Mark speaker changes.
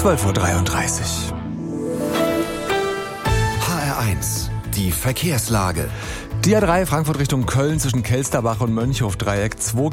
Speaker 1: 12:33 Uhr.
Speaker 2: HR1, die Verkehrslage.
Speaker 1: Die A3 Frankfurt Richtung Köln zwischen Kelsterbach und Mönchhofdreieck 2